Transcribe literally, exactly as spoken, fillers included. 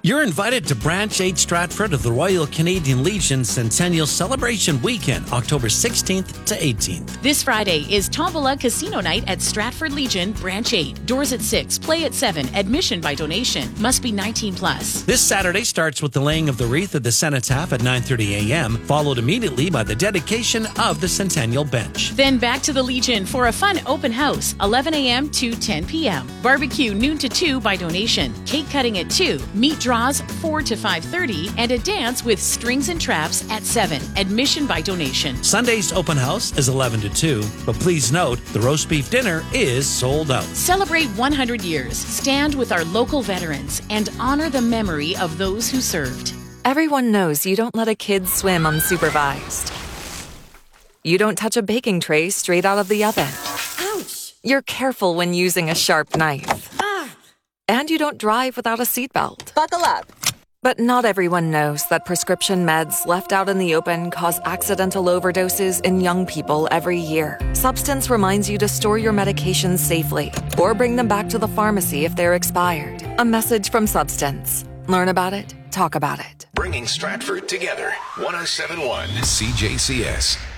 You're invited to Branch eight Stratford of the Royal Canadian Legion Centennial Celebration Weekend, October sixteenth to eighteenth. This Friday is Tombola Casino Night at Stratford Legion, Branch eight. Doors at six, play at seven, admission by donation. Must be nineteen plus. This Saturday starts with the laying of the wreath at the cenotaph at nine thirty a.m., followed immediately by the dedication of the Centennial Bench. Then back to the Legion for a fun open house, eleven a.m. to ten p.m. Barbecue noon to two by donation. Cake cutting at two. Meat draws four to five thirty. And a dance with strings and traps at seven. Admission by donation. Sunday's open house is eleven to two, but please note the roast beef dinner is sold out. Celebrate one hundred years. Stand with our local veterans and honor the memory of those who served. Everyone knows you don't let a kid swim unsupervised. You don't touch a baking tray straight out of the oven. Ouch! You're careful when using a sharp knife. Ah! And you don't drive without a seatbelt. Buckle up. But not everyone knows that prescription meds left out in the open cause accidental overdoses in young people every year. Substance reminds you to store your medications safely or bring them back to the pharmacy if they're expired. A message from Substance. Learn about it, talk about it. Bringing Stratford together. one oh seven point one C J C S.